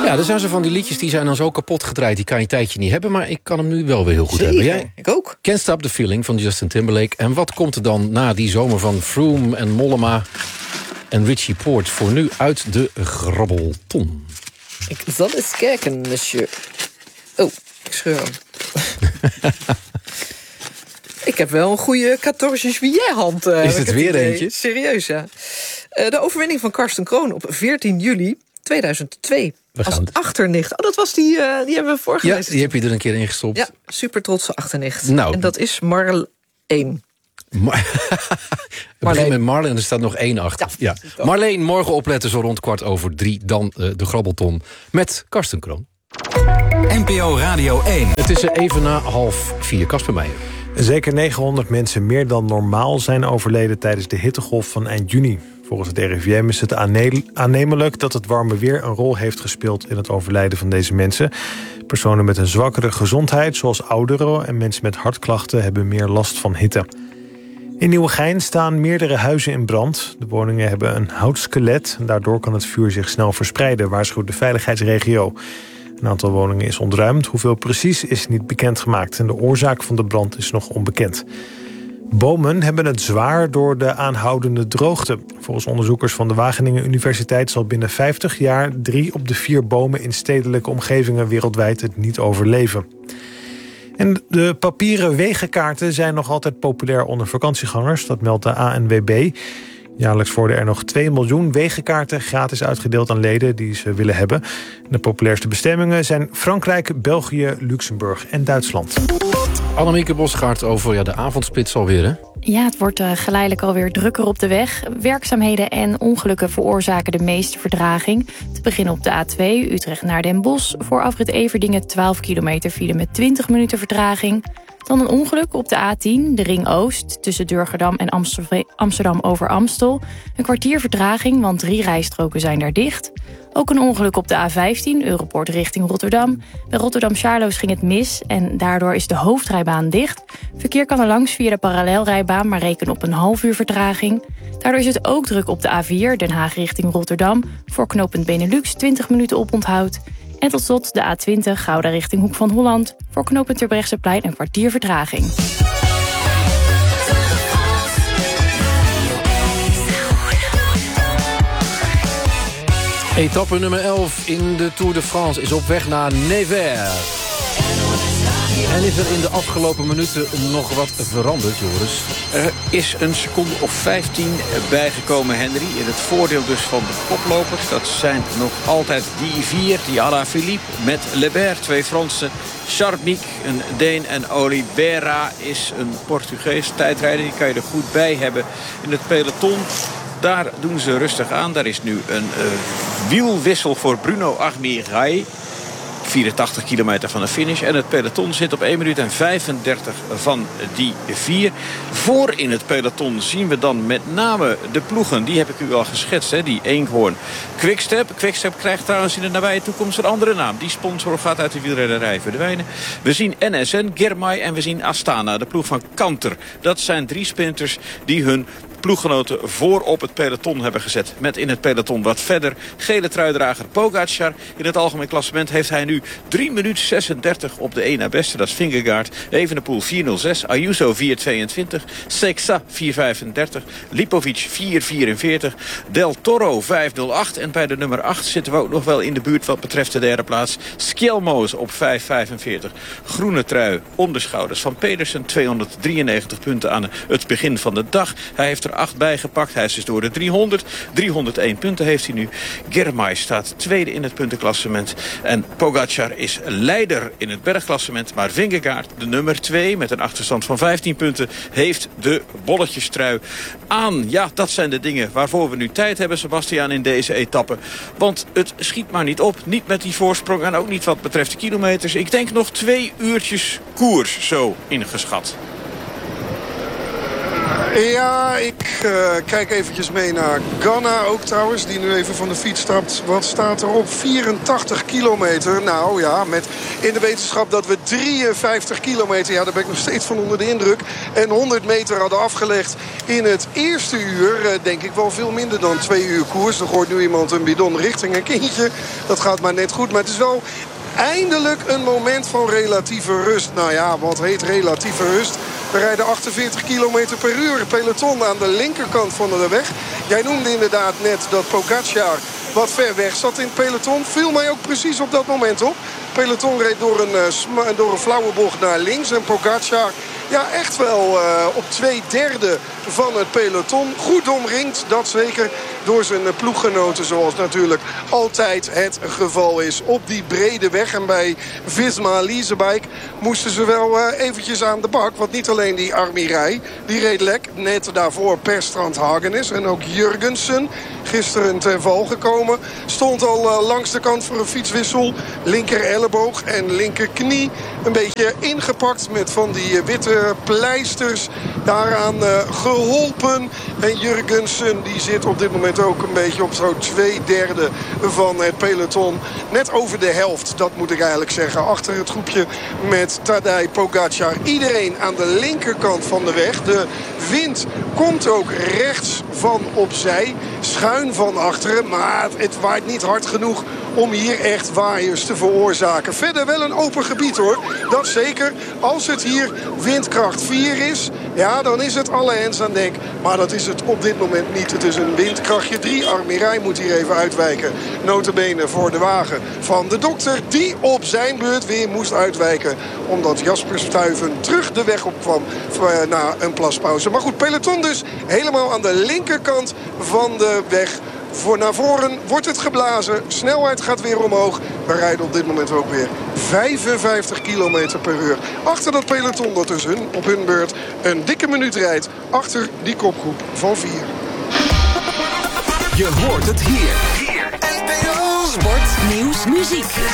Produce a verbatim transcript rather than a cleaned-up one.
Ja, er zijn zo van die liedjes die zijn dan zo kapot gedraaid. Die kan je een tijdje niet hebben, maar ik kan hem nu wel weer heel goed Zeker, hebben. Jij? Ik ook. Can't Stop the Feeling van Justin Timberlake. En wat komt er dan na die zomer van Froome en Mollema en Richie Poort voor nu uit de grabbelton? Ik zal eens kijken, monsieur. Oh, ik scheur hem. Ik heb wel een goede veertien juillet hand. Uh, Is het weer idee. eentje? Serieus, ja. Uh, de overwinning van Karsten Kroon op veertien juli tweeduizend twee. We als gaan... achternicht. Oh, dat was die, uh, die hebben we voorgelezen. Ja, die heb je er een keer in gestopt. Ja, super trotse achternicht. Nou. En dat is Marleen. Mar We beginnen met Marleen en er staat nog één achter. Ja. Ja. Marleen, morgen opletten zo rond kwart over drie. Dan uh, de grabbelton met Karsten Kroon. N P O Radio één. Het is even na half vier. Kasper Meijer. Zeker negenhonderd mensen meer dan normaal zijn overleden tijdens de hittegolf van eind juni. Volgens het R I V M is het aannemelijk dat het warme weer een rol heeft gespeeld in het overlijden van deze mensen. Personen met een zwakkere gezondheid, zoals ouderen en mensen met hartklachten, hebben meer last van hitte. In Nieuwegein staan meerdere huizen in brand. De woningen hebben een houtskelet. Daardoor kan het vuur zich snel verspreiden, waarschuwt de veiligheidsregio. Een aantal woningen is ontruimd. Hoeveel precies is niet bekendgemaakt. En de oorzaak van de brand is nog onbekend. Bomen hebben het zwaar door de aanhoudende droogte. Volgens onderzoekers van de Wageningen Universiteit zal binnen vijftig jaar drie op de vier bomen in stedelijke omgevingen wereldwijd het niet overleven. En de papieren wegenkaarten zijn nog altijd populair onder vakantiegangers. Dat meldt de A N W B. Jaarlijks worden er nog twee miljoen wegenkaarten gratis uitgedeeld aan leden die ze willen hebben. De populairste bestemmingen zijn Frankrijk, België, Luxemburg en Duitsland. Annemieke Bosgaard over ja, de avondspits alweer, hè? Ja, het wordt uh, geleidelijk alweer drukker op de weg. Werkzaamheden en ongelukken veroorzaken de meeste vertraging. Te beginnen op de A twee, Utrecht naar Den Bosch. Voor afrit Everdingen twaalf kilometer file met twintig minuten vertraging. Dan een ongeluk op de A tien, de Ring Oost, tussen Durgerdam en Amsterdam over Amstel. Een kwartier vertraging, want drie rijstroken zijn daar dicht. Ook een ongeluk op de A vijftien, Europoort richting Rotterdam. Bij Rotterdam-Charloes ging het mis en daardoor is de hoofdrijbaan dicht. Verkeer kan er langs via de parallelrijbaan, maar reken op een half uur vertraging. Daardoor is het ook druk op de A vier, Den Haag richting Rotterdam. Voor knooppunt Benelux twintig minuten oponthoud. En tot slot de A twintig, Gouda richting Hoek van Holland. Voor knooppunt Terbrechtseplein een kwartier vertraging. Etappe nummer elf in de Tour de France is op weg naar Nevers. En is er in de afgelopen minuten nog wat veranderd, Joris? Er is een seconde of vijftien bijgekomen, Henry. In het voordeel dus van de koplopers. Dat zijn nog altijd die vier. Die Alaphilippe met Lebert, twee Fransen. Charpnik, een Deen, en Oliveira is een Portugees tijdrijder. Die kan je er goed bij hebben in het peloton. Daar doen ze rustig aan. Daar is nu een uh, wielwissel voor Bruno Armirail. vierentachtig kilometer van de finish. En het peloton zit op één minuut en vijfendertig van die vier. Voor in het peloton zien we dan met name de ploegen. Die heb ik u al geschetst, hè? Die Eenkhoorn. Quickstep. Quickstep krijgt trouwens in de nabije toekomst een andere naam. Die sponsor gaat uit de wielrennerij verdwijnen. We zien N S N, Girmay en we zien Astana. De ploeg van Kanter. Dat zijn drie sprinters die hun ploeggenoten voor op het peloton hebben gezet. Met in het peloton wat verder gele truidrager Pogacar. In het algemeen klassement heeft hij nu drie minuten zesendertig op de één na beste. Dat is Vingegaard. Evenepoel vier nul zes. Ayuso vier tweeëntwintig. Sexa vier vijfendertig. Lipovic vier vierenveertig. Del Toro vijf nul acht. En bij de nummer acht zitten we ook nog wel in de buurt wat betreft de derde plaats. Skjelmose op vijf vijfenveertig. Groene trui om de schouders van Pedersen. tweehonderddrieënnegentig punten aan het begin van de dag. Hij heeft er acht bijgepakt. Hij is dus door de driehonderd. driehonderdéén punten heeft hij nu. Girmay staat tweede in het puntenklassement. En Pogacar is leider in het bergklassement. Maar Vingegaard, de nummer twee, met een achterstand van vijftien punten, heeft de bolletjestrui aan. Ja, dat zijn de dingen waarvoor we nu tijd hebben, Sebastiaan, in deze etappe. Want het schiet maar niet op. Niet met die voorsprong en ook niet wat betreft de kilometers. Ik denk nog twee uurtjes koers zo ingeschat. Ja, ik uh, kijk eventjes mee naar Ganna ook trouwens, die nu even van de fiets stapt. Wat staat er op? vierentachtig kilometer. Nou ja, met in de wetenschap dat we drieënvijftig kilometer, ja, daar ben ik nog steeds van onder de indruk, en honderd meter hadden afgelegd in het eerste uur. Uh, denk ik wel veel minder dan twee uur koers. Er gooit nu iemand een bidon richting een kindje. Dat gaat maar net goed, maar het is wel eindelijk een moment van relatieve rust. Nou ja, wat heet relatieve rust? We rijden achtenveertig kilometer per uur. Peloton aan de linkerkant van de weg. Jij noemde inderdaad net dat Pogacar wat ver weg zat in het peloton. Viel mij ook precies op dat moment op. Peloton reed door een, uh, door een flauwe bocht naar links. En Pogacar, ja, echt wel uh, op twee derde van het peloton. Goed omringd, dat zeker, door zijn ploeggenoten, zoals natuurlijk altijd het geval is op die brede weg. En bij Visma Leasebike moesten ze wel uh, eventjes aan de bak. Want niet alleen die Armirij, die reed lek. Net daarvoor Perstrand Hagenes en ook Jurgensen, gisteren ten val gekomen, stond al uh, langs de kant voor een fietswissel. Linker elleboog en linker knie een beetje ingepakt met van die uh, witte pleisters. Daaraan uh, geholpen. En Jurgensen die zit op dit moment ook een beetje op zo'n twee derde van het peloton. Net over de helft, dat moet ik eigenlijk zeggen. Achter het groepje met Tadej Pogacar. Iedereen aan de linkerkant van de weg. De wind komt ook rechts van opzij. Schuin van achteren. Maar het waait niet hard genoeg om hier echt waaiers te veroorzaken. Verder wel een open gebied hoor. Dat zeker. Als het hier windkracht vier is, ja, dan is het alle hens aan dek. Maar dat is het op dit moment niet. Het is een windkrachtje drie. Armirij moet hier even uitwijken. Nota bene voor de wagen van de dokter, die op zijn beurt weer moest uitwijken. Omdat Jasper Stuyven terug de weg opkwam na een plaspauze. Maar goed, peloton dus helemaal aan de linkerkant van de weg. Voor naar voren wordt het geblazen. Snelheid gaat weer omhoog. We rijden op dit moment ook weer vijfenvijftig kilometer per uur. Achter dat peloton dat dus hun, op hun beurt een dikke minuut rijdt. Achter die kopgroep van vier. Je hoort het hier. N P O Sport, nieuws, muziek.